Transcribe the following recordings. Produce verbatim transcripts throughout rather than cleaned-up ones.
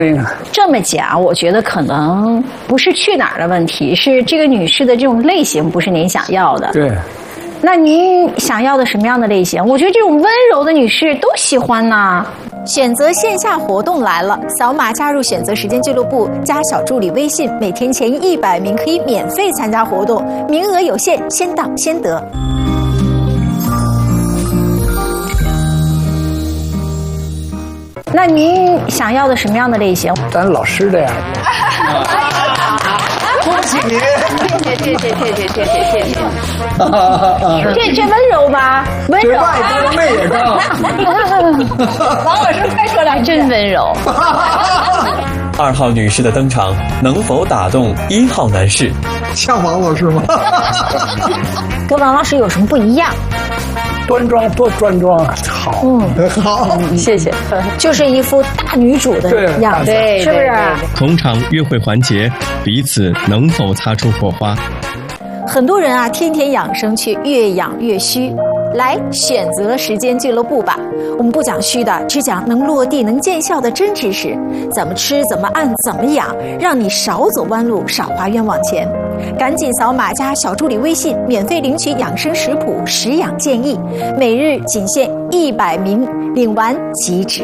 这么讲，我觉得可能不是去哪儿的问题，是这个女士的这种类型不是您想要的。 对。 那您想要的什么样的类型？我觉得这种温柔的女士都喜欢呐。 选择线下活动来了，扫码加入选择时间俱乐部，加小助理微信，每天前一百名可以免费参加活动，名额有限，先到先得。 那您想要的什么样的类型？ 咱老师这样的。 恭喜您！ 谢谢谢谢谢谢谢谢谢谢。这这温柔吧？温柔。 这外高妹也高。 王老师快说两句，真温柔。 二号女士的登场能否打动一号男士？ 像王老师吗？ 跟王老师有什么不一样？ 端庄多端庄，好， 嗯， 好， 谢谢。就是一副大女主的样子， 对， 是不是？ 同场约会环节，彼此能否擦出火花？ 很多人啊，天天养生却越养越虚。来选择时间俱乐部吧，我们不讲虚的，只讲能落地能见效的真知识，怎么吃怎么按怎么养，让你少走弯路少花冤枉钱。赶紧扫码加小助理微信，免费领取养生食谱食养建议，每日仅限一百名，领完即止。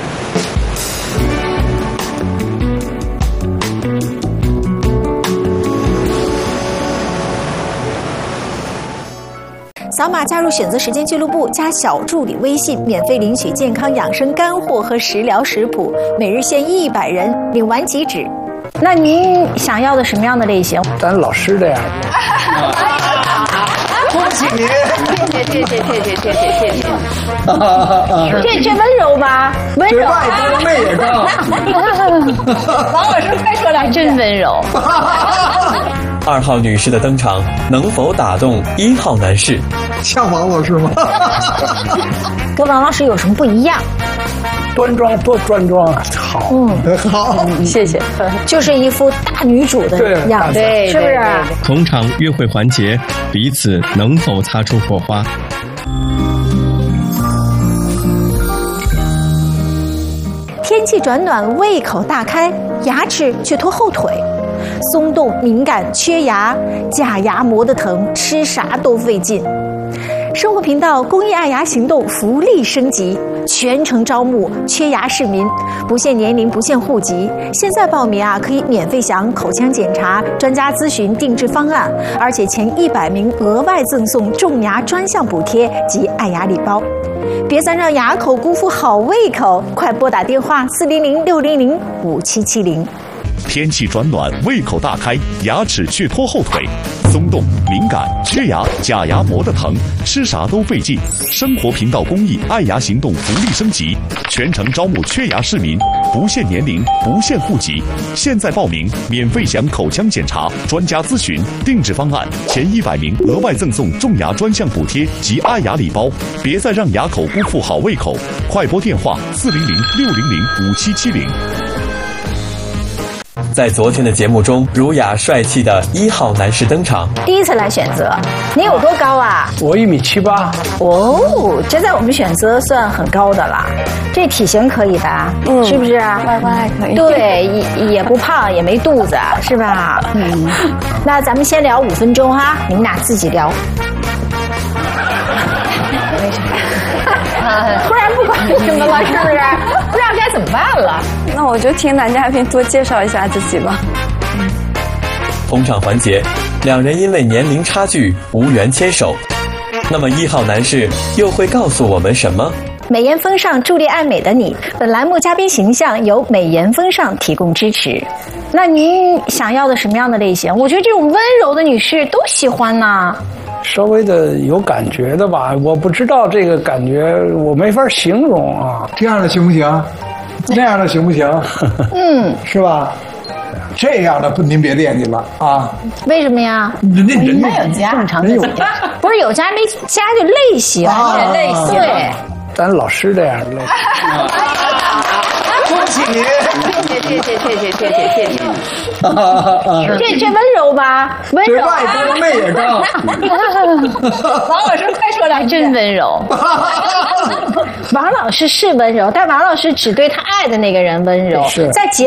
扫码加入选择时间俱乐部，加小助理微信，免费领取健康养生干货和食疗食谱，每日限一百人，领完即止。 那您想要的什么样的类型？ 咱老师这样的。 恭喜您！ 谢谢谢谢谢谢谢谢谢谢。这这温柔吧？温柔。 这外高妹也高。 王老师快说两句，真温柔。 二号女士的登场能否打动一号男士？ 像王老师吗？ 跟王老师有什么不一样？ 端庄多端庄，好， 嗯， 好， 谢谢。就是一副大女主的样子， 对， 是不是？ 同场约会环节，彼此能否擦出火花？ 天气转暖，胃口大开，牙齿却拖后腿，松动、敏感、缺牙，假牙磨得疼，吃啥都费劲。生活频道公益爱牙行动福利升级，全程招募缺牙市民，不限年龄，不限户籍。现在报名啊，可以免费享口腔检查、专家咨询、定制方案，而且前一百名额外赠送种牙专项补贴及爱牙礼包。别再让牙口辜负好胃口，快拨打电话四零零六零零五七七零。 天气转暖，胃口大开，牙齿却拖后腿，松动、敏感、缺牙，假牙磨得疼，吃啥都费劲。生活频道公益爱牙行动福利升级，全程招募缺牙市民，不限年龄，不限户籍。现在报名，免费享口腔检查、专家咨询、定制方案，前一百名额外赠送种牙专项补贴及爱牙礼包。别再让牙口辜负好胃口，快拨电话四零零六零零五七七零。 在昨天的节目中，儒雅帅气的一号男士登场。 第一次来选择，你有多高啊？ 我一米七八。 哦，这在我们选择算很高的了。这体型可以吧？嗯，是不是？ 外观还可以。 对，也也不胖，也没肚子，是吧？嗯。那咱们先聊五分钟哈，你们俩自己聊。为啥？突然不管什么了，是不是？不知道该怎么办了。 那我就听男嘉宾多介绍一下自己吧。 同场环节，两人因为年龄差距无缘牵手。那么一号男士又会告诉我们什么？ 美颜风尚，助力爱美的你。本栏目嘉宾形象由美颜风尚提供支持。那您想要的什么样的类型？我觉得这种温柔的女士都喜欢呐。 稍微的有感觉的吧，我不知道这个感觉，我没法形容啊。 这样的行不行？那样的行不行？嗯，是吧？这样的不，您别惦记了啊！ 为什么呀？ 人家人家有家，正常有家，不是有家没家就类型， 啊、 类型。对， 咱老师这样的类型。 恭喜您！ 谢谢谢谢谢谢谢谢谢谢。这这温柔吧？温柔。 这外高妹也高。 王老师快说两句，真温柔。王老师是温柔，但王老师只对他爱的那个人温柔。 是在节